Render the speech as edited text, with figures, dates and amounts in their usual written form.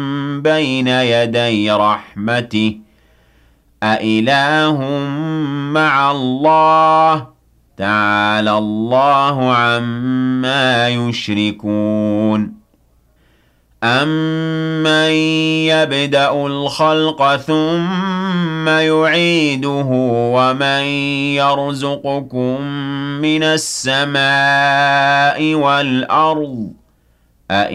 بين يدي رحمته أإله مع الله تعالى الله عما يشركون أَمَّن يَبْدَأُ الْخَلْقَ ثُمَّ يُعِيدُهُ وَمَن يَرْزُقُكُم مِّنَ السَّمَاءِ وَالْأَرْضِ